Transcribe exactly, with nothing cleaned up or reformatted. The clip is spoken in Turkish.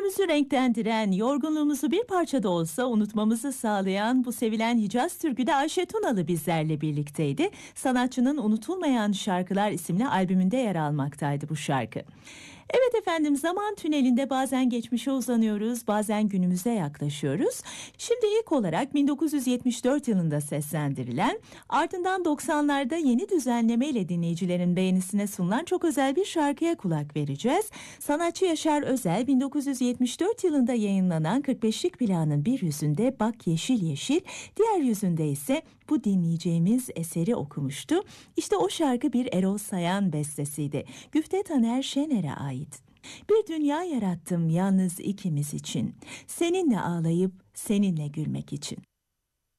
Günümüzü renklendiren, yorgunluğumuzu bir parça da olsa unutmamızı sağlayan bu sevilen Hicaz türküde Ayşe Tunalı bizlerle birlikteydi. Sanatçının Unutulmayan Şarkılar isimli albümünde yer almaktaydı bu şarkı. Evet efendim, zaman tünelinde bazen geçmişe uzanıyoruz, bazen günümüze yaklaşıyoruz. Şimdi ilk olarak bin dokuz yüz yetmiş dört yılında seslendirilen, ardından doksanlarda yeni düzenlemeyle dinleyicilerin beğenisine sunulan çok özel bir şarkıya kulak vereceğiz. Sanatçı Yaşar Özel bin dokuz yüz yetmiş dört yılında yayınlanan kırk beşlik plağının bir yüzünde Bak Yeşil Yeşil, diğer yüzünde ise bu dinleyeceğimiz eseri okumuştu. İşte o şarkı bir Erol Sayan bestesiydi. Güfte Taner Şener'e ait. Bir dünya yarattım yalnız ikimiz için. Seninle ağlayıp seninle gülmek için.